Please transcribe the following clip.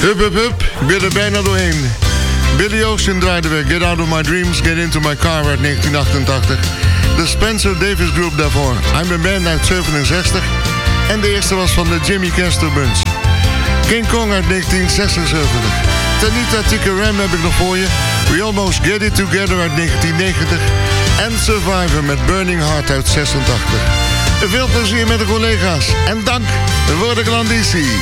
Hup, hup, hup. Ik ben er bijna doorheen. Billy Ocean draaide weer Get Out of My Dreams, Get Into My Car uit 1988. De Spencer Davis Group daarvoor. I'm a Band uit 67. En de eerste was van de Jimmy Castor Bunch. King Kong uit 1976. Tanita Tikaram heb ik nog voor je. We Almost Get It Together uit 1990. En Survivor met Burning Heart uit 86. Veel plezier met de collega's. En dank voor de klanditie.